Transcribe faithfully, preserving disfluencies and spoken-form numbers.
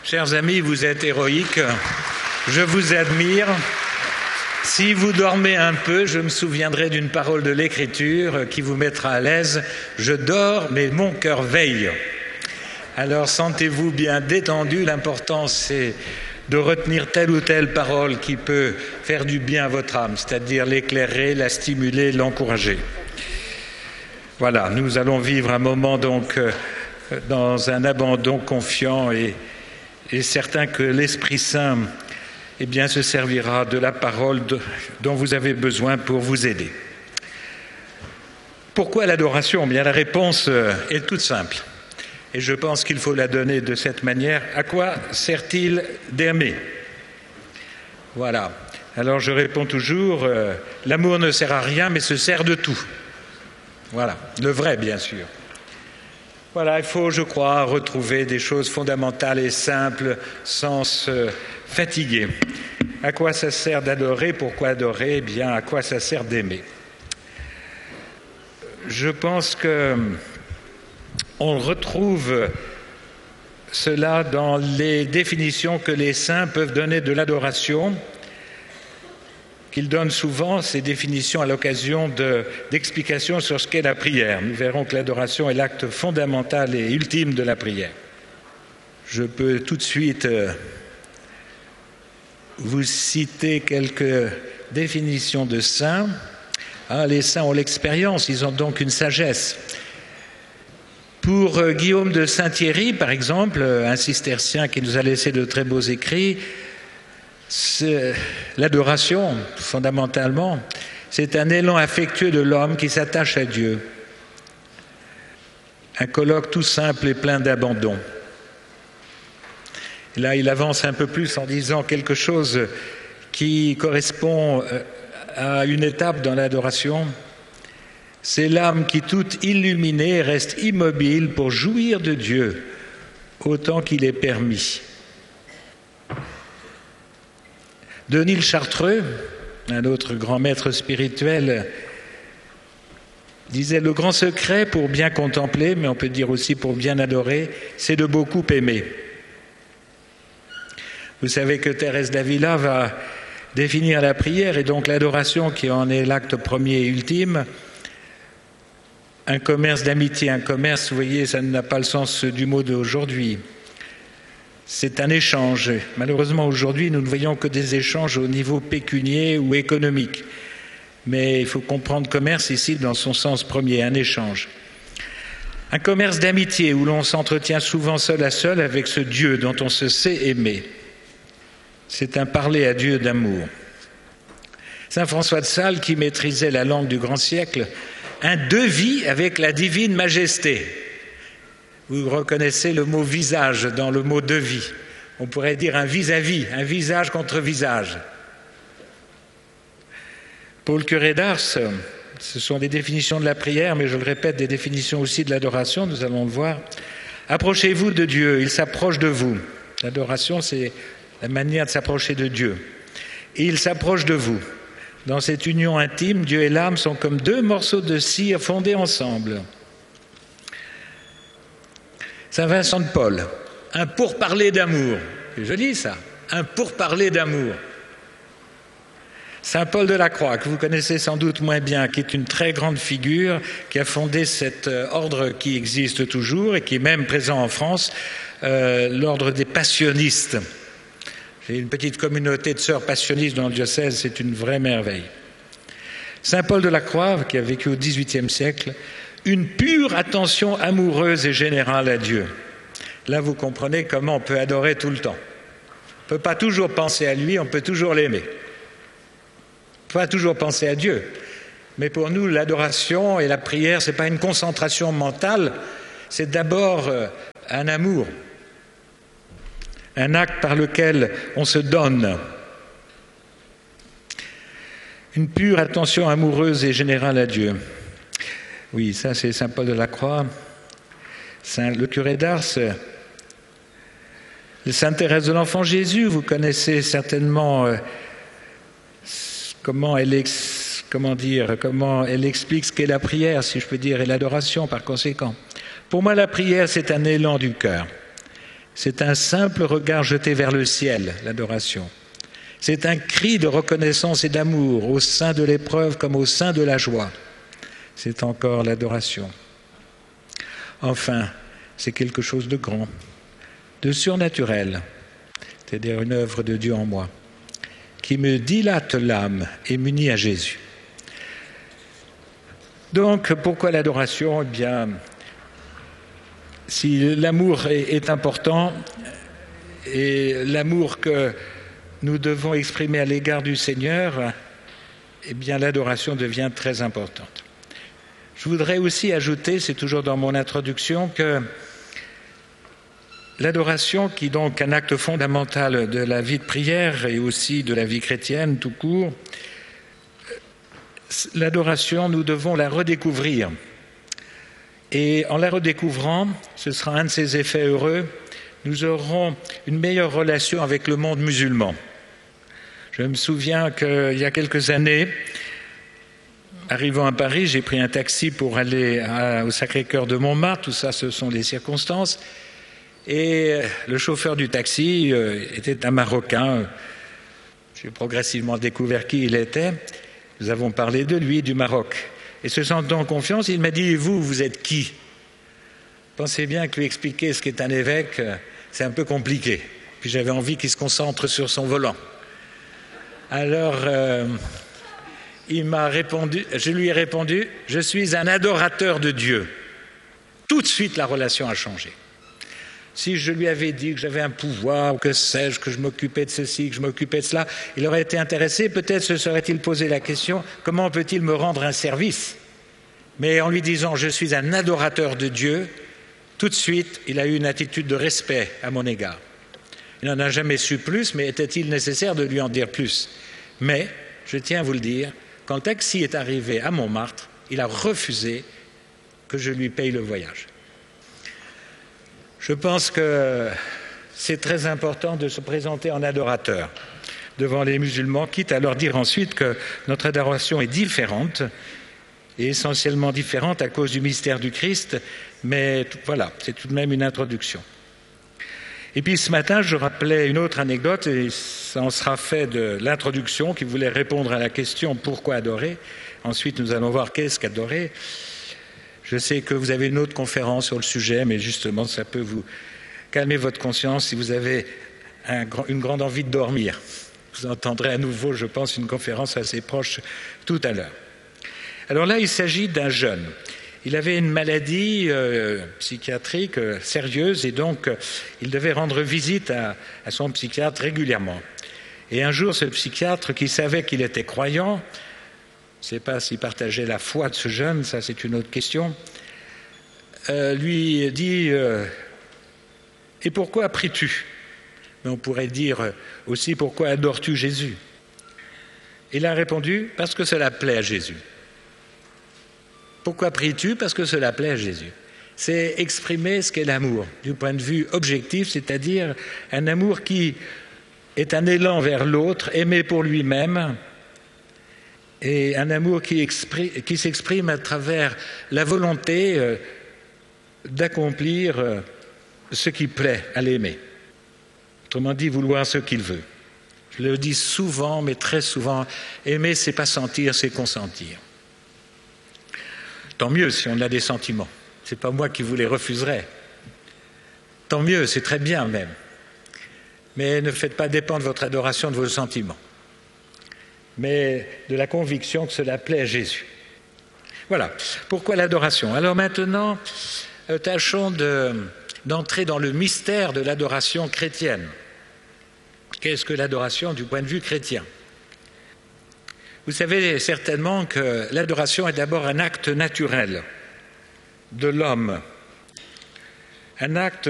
Chers amis, vous êtes héroïques, je vous admire. Si vous dormez un peu, je me souviendrai d'une parole de l'Écriture qui vous mettra à l'aise. Je dors, mais mon cœur veille. Alors sentez-vous bien détendu. L'important, c'est de retenir telle ou telle parole qui peut faire du bien à votre âme, c'est-à-dire l'éclairer, la stimuler, l'encourager. Voilà, nous allons vivre un moment donc dans un abandon confiant et, et certain que l'Esprit Saint eh bien, se servira de la parole de, dont vous avez besoin pour vous aider. Pourquoi l'adoration ? Bien, la réponse est toute simple. Et je pense qu'il faut la donner de cette manière. À quoi sert-il d'aimer ? Voilà. Alors je réponds toujours, euh, l'amour ne sert à rien, mais se sert de tout. Voilà, le vrai, bien sûr. Voilà, il faut, je crois, retrouver des choses fondamentales et simples sans se fatiguer. À quoi ça sert d'adorer ? Pourquoi adorer ? Eh bien, à quoi ça sert d'aimer ? Je pense que on retrouve cela dans les définitions que les saints peuvent donner de l'adoration, qu'ils donnent souvent ces définitions à l'occasion de, d'explications sur ce qu'est la prière. Nous verrons que l'adoration est l'acte fondamental et ultime de la prière. Je peux tout de suite euh, vous citer quelques définitions de saints. Ah, les saints ont l'expérience, ils ont donc une sagesse. Pour euh, Guillaume de Saint-Thierry, par exemple, un cistercien qui nous a laissé de très beaux écrits, c'est, l'adoration, fondamentalement, c'est un élan affectueux de l'homme qui s'attache à Dieu. Un colloque tout simple et plein d'abandon. Là, il avance un peu plus en disant quelque chose qui correspond à une étape dans l'adoration. C'est l'âme qui, toute illuminée, reste immobile pour jouir de Dieu autant qu'il est permis. Denis le Chartreux, un autre grand maître spirituel, disait « Le grand secret pour bien contempler, mais on peut dire aussi pour bien adorer, c'est de beaucoup aimer. » Vous savez que Thérèse d'Avila va définir la prière et donc l'adoration qui en est l'acte premier et ultime. Un commerce d'amitié, un commerce, vous voyez, ça n'a pas le sens du mot d'aujourd'hui. C'est un échange. Malheureusement, aujourd'hui, nous ne voyons que des échanges au niveau pécunier ou économique. Mais il faut comprendre commerce ici dans son sens premier, un échange. Un commerce d'amitié où l'on s'entretient souvent seul à seul avec ce Dieu dont on se sait aimer. C'est un parler à Dieu d'amour. Saint François de Sales, qui maîtrisait la langue du grand siècle, un devis avec la divine majesté. Vous reconnaissez le mot visage dans le mot devis. On pourrait dire un vis-à-vis, un visage contre visage. Paul Curé d'Ars, ce sont des définitions de la prière, mais je le répète, des définitions aussi de l'adoration, nous allons le voir. Approchez-vous de Dieu, il s'approche de vous. L'adoration, c'est la manière de s'approcher de Dieu. Et il s'approche de vous. Dans cette union intime, Dieu et l'âme sont comme deux morceaux de cire fondés ensemble. Saint Vincent de Paul, un pourparler d'amour. C'est joli ça, un pourparler d'amour. Saint Paul de la Croix, que vous connaissez sans doute moins bien, qui est une très grande figure, qui a fondé cet ordre qui existe toujours et qui est même présent en France, euh, l'ordre des passionnistes. J'ai une petite communauté de sœurs passionnistes dans le diocèse, c'est une vraie merveille. Saint Paul de la Croix, qui a vécu au dix-huitième siècle, une pure attention amoureuse et générale à Dieu. Là, vous comprenez comment on peut adorer tout le temps. On ne peut pas toujours penser à lui, on peut toujours l'aimer. On ne peut pas toujours penser à Dieu. Mais pour nous, l'adoration et la prière, ce n'est pas une concentration mentale, c'est d'abord un amour. Un acte par lequel on se donne. Une pure attention amoureuse et générale à Dieu. Oui, ça c'est Saint Paul de la Croix. Saint, le curé d'Ars. Sainte Thérèse de l'Enfant Jésus, vous connaissez certainement euh, comment, elle ex, comment, dire, comment elle explique ce qu'est la prière, si je peux dire, et l'adoration par conséquent. Pour moi, la prière, c'est un élan du cœur. C'est un simple regard jeté vers le ciel, l'adoration. C'est un cri de reconnaissance et d'amour au sein de l'épreuve comme au sein de la joie. C'est encore l'adoration. Enfin, c'est quelque chose de grand, de surnaturel, c'est-à-dire une œuvre de Dieu en moi, qui me dilate l'âme et m'unit à Jésus. Donc, pourquoi l'adoration ? Eh bien, si l'amour est, est important, et l'amour que nous devons exprimer à l'égard du Seigneur, eh bien, l'adoration devient très importante. Je voudrais aussi ajouter, c'est toujours dans mon introduction, que l'adoration, qui est donc un acte fondamental de la vie de prière et aussi de la vie chrétienne tout court, l'adoration, nous devons la redécouvrir. Et en la redécouvrant, ce sera un de ses effets heureux, nous aurons une meilleure relation avec le monde musulman. Je me souviens qu'il y a quelques années, arrivant à Paris, j'ai pris un taxi pour aller à, au Sacré-Cœur de Montmartre, tout ça ce sont les circonstances, et le chauffeur du taxi euh, était un Marocain. J'ai progressivement découvert qui il était. Nous avons parlé de lui, du Maroc. Et se sentant en confiance, il m'a dit « Et vous, vous êtes qui ?» Pensez bien que lui expliquer ce qu'est un évêque, c'est un peu compliqué. Puis j'avais envie qu'il se concentre sur son volant. Alors, euh, il m'a répondu, je lui ai répondu « Je suis un adorateur de Dieu ». Tout de suite, la relation a changé. Si je lui avais dit que j'avais un pouvoir, que sais-je, que je m'occupais de ceci, que je m'occupais de cela, il aurait été intéressé, peut-être se serait-il posé la question « Comment peut-il me rendre un service ?» Mais en lui disant « Je suis un adorateur de Dieu », tout de suite, il a eu une attitude de respect à mon égard. Il n'en a jamais su plus, mais était-il nécessaire de lui en dire plus ? Mais, je tiens à vous le dire, quand le taxi est arrivé à Montmartre, il a refusé que je lui paye le voyage. Je pense que c'est très important de se présenter en adorateur devant les musulmans, quitte à leur dire ensuite que notre adoration est différente, et essentiellement différente à cause du mystère du Christ, mais voilà, c'est tout de même une introduction. Et puis ce matin, je rappelais une autre anecdote, et ça en sera fait de l'introduction qui voulait répondre à la question « Pourquoi adorer ?» Ensuite, nous allons voir qu'est-ce qu'adorer. Je sais que vous avez une autre conférence sur le sujet, mais justement, ça peut vous calmer votre conscience si vous avez un, une grande envie de dormir. Vous entendrez à nouveau, je pense, une conférence assez proche tout à l'heure. Alors là, il s'agit d'un jeune. Il avait une maladie euh, psychiatrique euh, sérieuse et donc euh, il devait rendre visite à, à son psychiatre régulièrement. Et un jour, ce psychiatre, qui savait qu'il était croyant, je ne sais pas s'il partageait la foi de ce jeune, ça c'est une autre question, euh, lui dit euh, « Et pourquoi pries-tu » Mais on pourrait dire aussi « Pourquoi adores-tu Jésus » Il a répondu « Parce que cela plaît à Jésus ». Pourquoi pries-tu ? Parce que cela plaît à Jésus. C'est exprimer ce qu'est l'amour, du point de vue objectif, c'est-à-dire un amour qui est un élan vers l'autre, aimé pour lui-même, et un amour qui, exprime, qui s'exprime à travers la volonté euh, d'accomplir euh, ce qui plaît à l'aimer. Autrement dit, vouloir ce qu'il veut. Je le dis souvent, mais très souvent, aimer, c'est pas sentir, c'est consentir. Tant mieux si on a des sentiments. Ce n'est pas moi qui vous les refuserai. Tant mieux, c'est très bien même. Mais ne faites pas dépendre votre adoration de vos sentiments, mais de la conviction que cela plaît à Jésus. Voilà. Pourquoi l'adoration ? Alors maintenant, euh, tâchons de, d'entrer dans le mystère de l'adoration chrétienne. Qu'est-ce que l'adoration du point de vue chrétien ? Vous savez certainement que l'adoration est d'abord un acte naturel de l'homme, un acte